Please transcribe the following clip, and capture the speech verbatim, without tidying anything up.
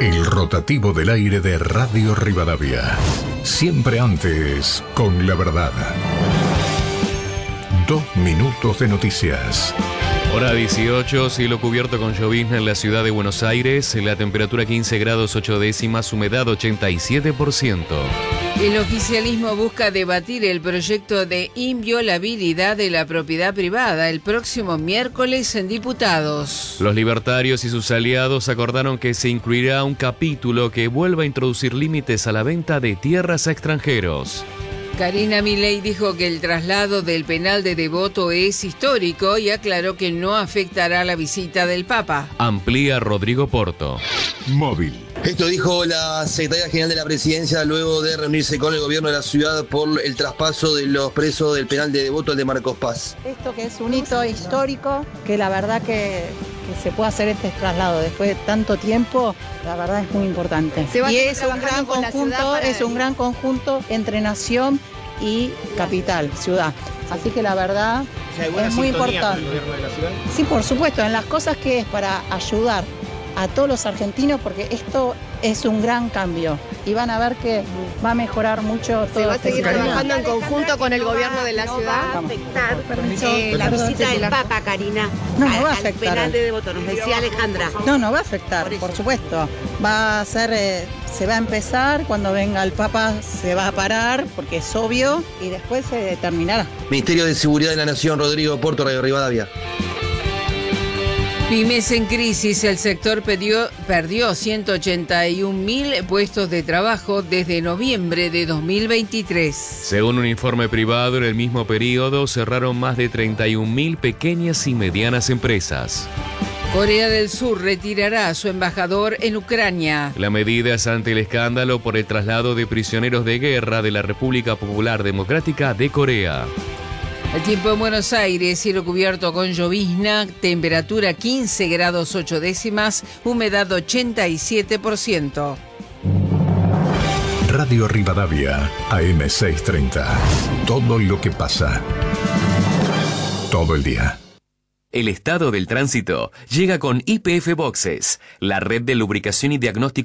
El rotativo del aire de Radio Rivadavia. Siempre antes, con la verdad. Dos minutos de noticias. Hora dieciocho, cielo cubierto con llovizna en la ciudad de Buenos Aires, la temperatura quince grados ocho décimas, humedad ochenta y siete por ciento. El oficialismo busca debatir el proyecto de inviolabilidad de la propiedad privada el próximo miércoles en diputados. Los libertarios y sus aliados acordaron que se incluirá un capítulo que vuelva a introducir límites a la venta de tierras a extranjeros. Karina Milei dijo que el traslado del penal de Devoto es histórico y aclaró que no afectará la visita del Papa. Amplía Rodrigo Porto. Móvil. Esto dijo la Secretaria General de la Presidencia luego de reunirse con el gobierno de la ciudad por el traspaso de los presos del penal de Devoto al de Marcos Paz. Esto que es un hito histórico, que la verdad que, que se puede hacer este traslado después de tanto tiempo, la verdad es muy importante. Y es un gran conjunto, es un gran conjunto entre nación y capital, ciudad. Así que la verdad es muy importante. ¿El gobierno de la ciudad? Sí, por supuesto, en las cosas que es para ayudar a todos los argentinos, porque esto es un gran cambio y van a ver que va a mejorar mucho todo. ¿Se va a seguir este trabajando en conjunto con el gobierno de la no ciudad? Va a afectar eh, la visita del Papa, Karina, no, no va a al afectar. penal de Devoto, nos decía Alejandra. No, no va a afectar, por, por supuesto. Va a ser, eh, se va a empezar, cuando venga el Papa se va a parar, porque es obvio, y después se determinará. Ministerio de Seguridad de la Nación, Rodrigo Porto, Radio Rivadavia. Pymes en crisis, el sector perdió, perdió ciento ochenta y un mil puestos de trabajo desde noviembre de dos mil veintitrés. Según un informe privado, en el mismo periodo cerraron más de treinta y un mil pequeñas y medianas empresas. Corea del Sur retirará a su embajador en Ucrania. La medida es ante el escándalo por el traslado de prisioneros de guerra de la República Popular Democrática de Corea. El tiempo en Buenos Aires, cielo cubierto con llovizna, temperatura quince grados ocho décimas, humedad ochenta y siete por ciento. Radio Rivadavia, A M seiscientos treinta. Todo lo que pasa. Todo el día. El estado del tránsito llega con Y P F Boxes, la red de lubricación y diagnóstico